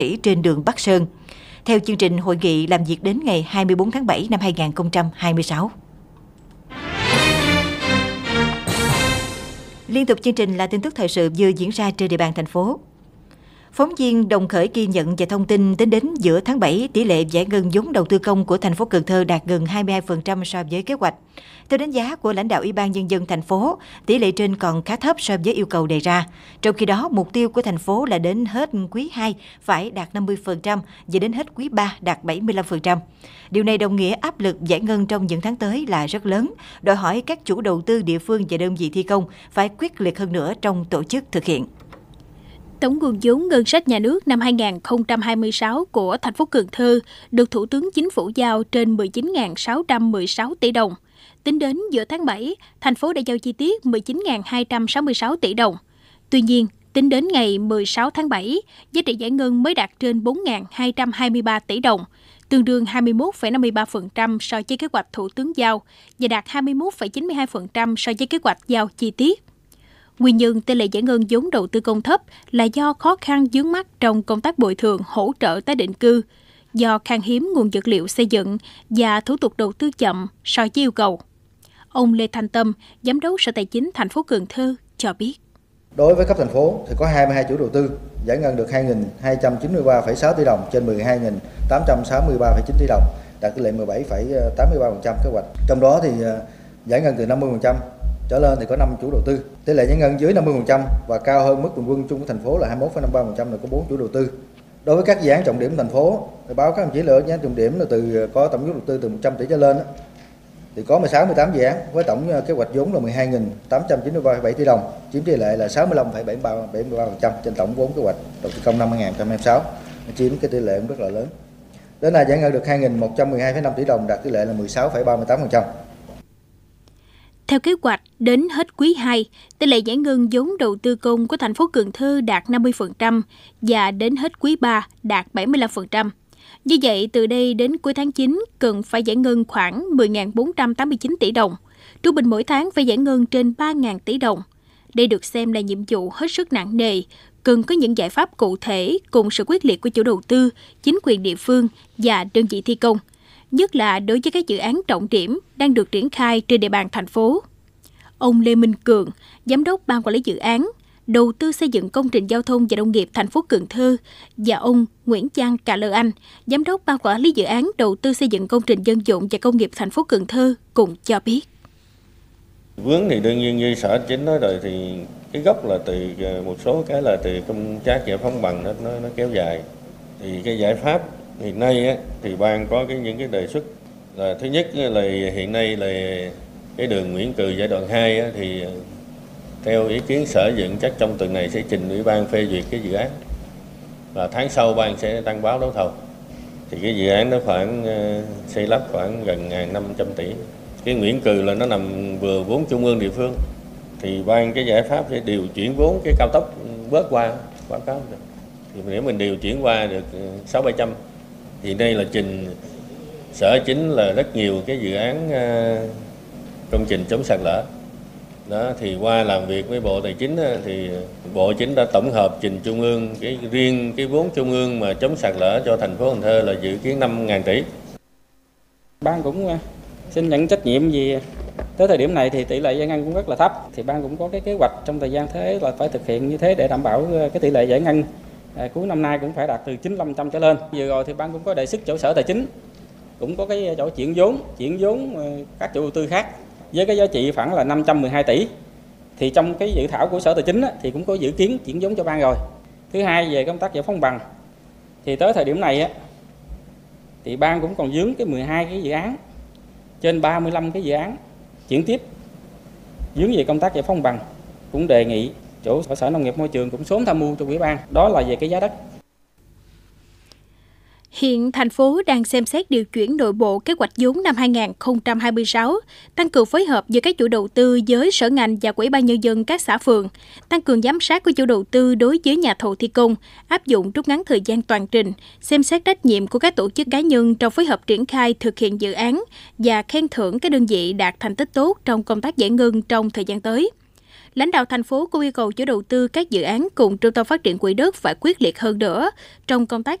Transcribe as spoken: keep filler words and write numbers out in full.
trên đường Bắc Sơn. Theo chương trình, hội nghị làm việc đến ngày hai mươi tư tháng bảy năm hai nghìn không trăm hai mươi sáu. Liên tục chương trình là tin tức thời sự vừa diễn ra trên địa bàn thành phố. Phóng viên Đồng Khởi ghi nhận và thông tin tính đến giữa tháng bảy, tỷ lệ giải ngân vốn đầu tư công của thành phố Cần Thơ đạt gần hai mươi hai phần trăm so với kế hoạch. Theo đánh giá của lãnh đạo Ủy ban Nhân dân thành phố, tỷ lệ trên còn khá thấp so với yêu cầu đề ra. Trong khi đó, mục tiêu của thành phố là đến hết quý hai phải đạt năm mươi phần trăm và đến hết quý ba đạt bảy mươi lăm phần trăm. Điều này đồng nghĩa áp lực giải ngân trong những tháng tới là rất lớn, đòi hỏi các chủ đầu tư địa phương và đơn vị thi công phải quyết liệt hơn nữa trong tổ chức thực hiện. Tổng nguồn vốn ngân sách nhà nước năm hai nghìn không trăm hai mươi sáu của thành phố Cần Thơ được Thủ tướng Chính phủ giao trên mười chín nghìn sáu trăm mười sáu tỷ đồng. Tính đến giữa tháng bảy, thành phố đã giao chi tiết mười chín nghìn hai trăm sáu mươi sáu tỷ đồng. Tuy nhiên, tính đến ngày mười sáu tháng bảy, giá trị giải ngân mới đạt trên bốn nghìn hai trăm hai mươi ba tỷ đồng, tương đương hai mươi mốt phẩy năm mươi ba phần trăm so với kế hoạch Thủ tướng giao và đạt hai mươi mốt phẩy chín mươi hai phần trăm so với kế hoạch giao chi tiết. Nguyên nhân tỷ lệ giải ngân vốn đầu tư công thấp là do khó khăn vướng mắc trong công tác bồi thường hỗ trợ tái định cư, do khan hiếm nguồn vật liệu xây dựng và thủ tục đầu tư chậm so với yêu cầu. Ông Lê Thanh Tâm, Giám đốc Sở Tài chính thành phố Cần Thơ cho biết. Đối với cấp thành phố thì có hai mươi hai chủ đầu tư giải ngân được hai nghìn hai trăm chín mươi ba phẩy sáu tỷ đồng trên mười hai nghìn tám trăm sáu mươi ba phẩy chín tỷ đồng, đạt tỷ lệ mười bảy phẩy tám mươi ba phần trăm kế hoạch. Trong đó thì giải ngân từ năm mươi phần trăm trở lên thì có năm chủ đầu tư. Tỷ lệ giải ngân dưới năm mươi phần trăm và cao hơn mức bình quân chung của thành phố là hai mươi mốt phẩy năm mươi ba phần trăm là có bốn chủ đầu tư. Đối với các dự án trọng điểm thành phố thì báo các đồng chí là dự án trọng điểm là từ có tổng vốn đầu tư từ một trăm tỷ trở lên thì có mười sáu mười tám dự án với tổng kế hoạch vốn là mười hai nghìn tám trăm chín mươi ba phẩy bảy tỷ đồng, chiếm tỷ lệ là sáu mươi lăm phẩy bảy mươi ba phần trăm trên tổng vốn kế hoạch đầu tư công năm hai nghìn không trăm hai mươi sáu, chiếm cái tỷ lệ cũng rất là lớn. Đến nay giải ngân được hai nghìn một trăm mười hai phẩy năm tỷ đồng, đạt tỷ lệ là mười sáu phẩy ba mươi tám phần trăm. Theo kế hoạch, đến hết quý hai, tỷ lệ giải ngân vốn đầu tư công của thành phố Cần Thơ đạt năm mươi phần trăm và đến hết quý ba đạt bảy mươi lăm phần trăm. Như vậy, từ đây đến cuối tháng chín, cần phải giải ngân khoảng mười nghìn bốn trăm tám mươi chín tỷ đồng. Trung bình mỗi tháng phải giải ngân trên ba nghìn tỷ đồng. Đây được xem là nhiệm vụ hết sức nặng nề, cần có những giải pháp cụ thể cùng sự quyết liệt của chủ đầu tư, chính quyền địa phương và đơn vị thi công, nhất là đối với các dự án trọng điểm đang được triển khai trên địa bàn thành phố. Ông Lê Minh Cường, Giám đốc Ban Quản lý Dự án, Đầu tư xây dựng công trình giao thông và nông nghiệp thành phố Cần Thơ và ông Nguyễn Giang Cà Lơ Anh, Giám đốc Ban Quản lý Dự án Đầu tư xây dựng công trình dân dụng và công nghiệp thành phố Cần Thơ cùng cho biết. Vướng thì đương nhiên như Sở Chính nói rồi thì cái gốc là từ một số cái là từ công tác giải phóng bằng nó, nó, nó kéo dài. Thì cái giải pháp hiện nay á, thì ban có cái những cái đề xuất là thứ nhất là hiện nay là cái đường Nguyễn Cừ giai đoạn hai á, thì theo ý kiến Sở Dựng chắc trong tuần này sẽ trình Ủy ban phê duyệt cái dự án và tháng sau ban sẽ đăng báo đấu thầu. Thì cái dự án nó khoảng xây lắp khoảng gần một nghìn năm trăm tỷ. Cái Nguyễn Cừ là nó nằm vừa vốn trung ương địa phương thì ban cái giải pháp sẽ điều chuyển vốn cái cao tốc bớt qua quảng cáo được. Thì nếu mình điều chuyển qua được sáu bảy trăm thì đây là trình Sở Chính là rất nhiều cái dự án công trình chống sạt lở. Đó thì qua làm việc với Bộ Tài chính thì Bộ Chính đã tổng hợp trình Trung ương cái riêng cái vốn Trung ương mà chống sạt lở cho thành phố Cần Thơ là dự kiến năm nghìn tỷ. Ban cũng xin nhận trách nhiệm vì tới thời điểm này thì tỷ lệ giải ngân cũng rất là thấp, thì ban cũng có cái kế hoạch trong thời gian tới là phải thực hiện như thế để đảm bảo cái tỷ lệ giải ngân à, cuối năm nay cũng phải đạt từ chín mươi lăm phần trăm trở lên. Vừa rồi thì ban cũng có đề xuất chỗ Sở Tài chính cũng có cái chỗ chuyển vốn, chuyển vốn các chủ đầu tư khác với cái giá trị khoảng là năm trăm mười hai tỷ. Thì trong cái dự thảo của Sở Tài chính á, thì cũng có dự kiến chuyển vốn cho ban rồi. Thứ hai về công tác giải phóng bằng thì tới thời điểm này á, thì ban cũng còn vướng cái mười hai cái dự án trên ba mươi lăm cái dự án chuyển tiếp vướng về công tác giải phóng bằng, cũng đề nghị chỗ Sở Nông nghiệp Môi trường cũng sớm tham mưu cho Ủy ban, đó là về cái giá đất. Hiện thành phố đang xem xét điều chuyển nội bộ kế hoạch vốn năm hai nghìn không trăm hai mươi sáu, tăng cường phối hợp giữa các chủ đầu tư với sở ngành và Ủy ban Nhân dân các xã phường, tăng cường giám sát của chủ đầu tư đối với nhà thầu thi công, áp dụng rút ngắn thời gian toàn trình, xem xét trách nhiệm của các tổ chức cá nhân trong phối hợp triển khai thực hiện dự án và khen thưởng các đơn vị đạt thành tích tốt trong công tác giải ngân trong thời gian tới. Lãnh đạo thành phố cũng yêu cầu chủ đầu tư các dự án cùng Trung tâm Phát triển Quỹ đất phải quyết liệt hơn nữa trong công tác